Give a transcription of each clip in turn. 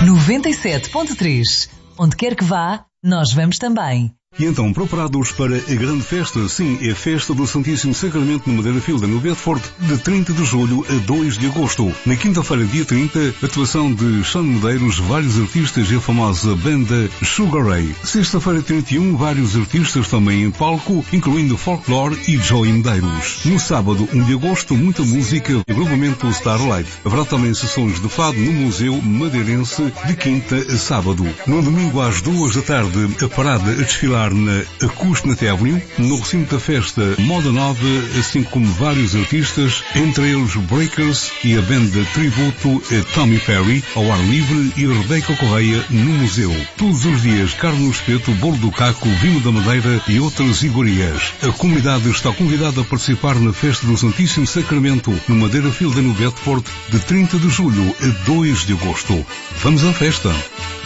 97.3. Onde quer que vá, nós vamos também. E então, preparados para a grande festa? Sim, é a festa do Santíssimo Sacramento no Madeira Fielda, no Bedford, de 30 de julho a 2 de agosto. Na quinta-feira, dia 30, atuação de Sean Medeiros, vários artistas e a famosa banda Sugar Ray. Sexta-feira, 31, vários artistas também em palco, incluindo Folklore e Joey Medeiros. No sábado, 1 de agosto, muita música e agrupamento Starlight. Haverá também sessões de fado no Museu Madeirense de quinta a sábado. No domingo, às 2 da tarde, a parada a desfilar na Acushnet Avenue, no recinto da festa Moda Nova, assim como vários artistas, entre eles Breakers e a banda tributo a Tommy Perry, ao ar livre, e Rebeca Correia no museu. Todos os dias, carne no espeto, bolo do caco, vinho da Madeira e outras iguarias. A comunidade está convidada a participar na festa do Santíssimo Sacramento no Madeira Fielda, no Bedford, de 30 de julho a 2 de agosto. Vamos à festa!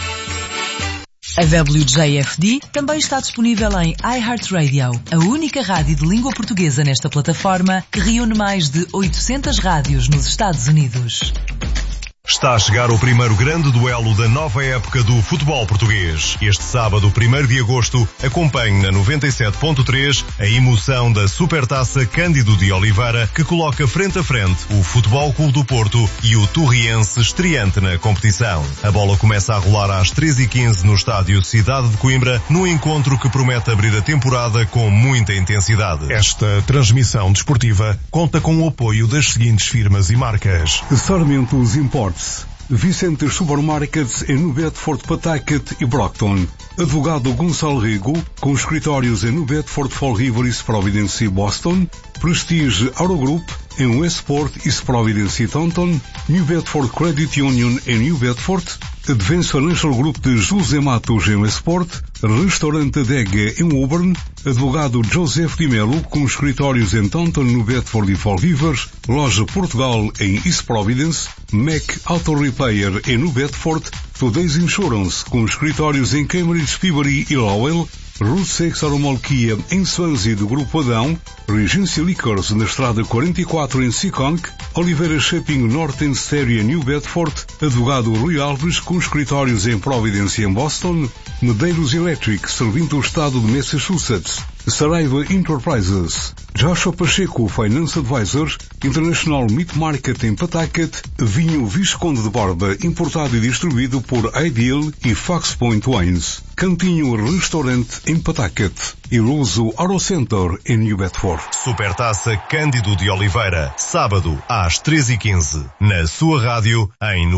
A WJFD também está disponível em iHeartRadio, a única rádio de língua portuguesa nesta plataforma que reúne mais de 800 rádios nos Estados Unidos. Está a chegar o primeiro grande duelo da nova época do futebol português. Este sábado, 1º de agosto, acompanhe na 97.3 a emoção da Supertaça Cândido de Oliveira, que coloca frente a frente o Futebol Clube do Porto e o Torriense, estreante na competição. A bola começa a rolar às 13h15 no estádio Cidade de Coimbra, num encontro que promete abrir a temporada com muita intensidade. Esta transmissão desportiva conta com o apoio das seguintes firmas e marcas: Sarmentos Imports, Vicente Supermarkets em Bedford, Pawtucket e Brockton. Advogado Gonçalo Rego, com escritórios em Bedford, Fall River, East Providence e Boston. Prestige Eurogroup em Westport, East Providence e Taunton. New Bedford Credit Union em New Bedford. Advance Financial Group de José Matos em Westport. Restaurante Adega em Woburn. Advogado Joseph Di Melo, com escritórios em Taunton, New Bedford e Fall River. Loja Portugal em East Providence. Mac Auto Repair em New Bedford. Today's Insurance, com escritórios em Cambridge, Peabody e Lowell. Route 6 Aromolquia em Swansea do Grupo Adão. Regency Liquors na Estrada 44 em Seekonk. Oliveira Shopping North em Stereo em New Bedford. Advogado Rui Alves, com escritórios em Providence e em Boston. Medeiros Electric, servindo o estado de Massachusetts. Saraiva Enterprises. Joshua Pacheco, Finance Advisor. International Meat Market em Pawtucket. Vinho Visconde de Borba, importado e distribuído por Ideal e Fox Point Wines. Cantinho Restaurante em Pawtucket. E Luso Auto Center em New Bedford. Supertaça Cândido de Oliveira, sábado às 13h15, na sua rádio em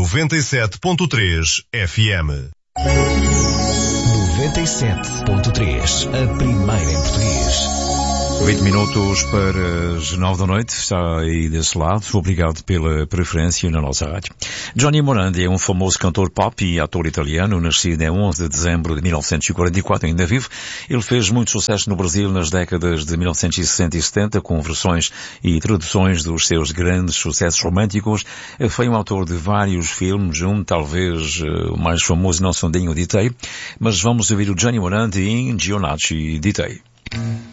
97.3 FM. 97.3, a primeira em português. 20 minutos para as 9 da noite, está aí desse lado, obrigado pela preferência na nossa rádio. Johnny Morandi é um famoso cantor pop e ator italiano, nascido em 11 de dezembro de 1944, ainda vivo. Ele fez muito sucesso no Brasil nas décadas de 1960 e 70, com versões e traduções dos seus grandes sucessos românticos. Foi um autor de vários filmes, talvez o mais famoso não Sondinho di Te, mas vamos ouvir o Johnny Morandi em Gionacci di Te.